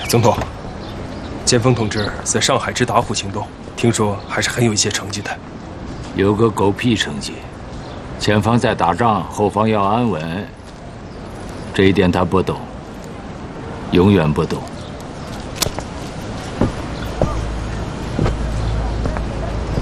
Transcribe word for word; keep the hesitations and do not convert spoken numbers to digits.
总统，剑锋同志在上海之打虎行动，听说还是很有一些成绩的。 有个狗屁成绩！前方在打仗，后方要安稳。这一点他不懂，永远不懂。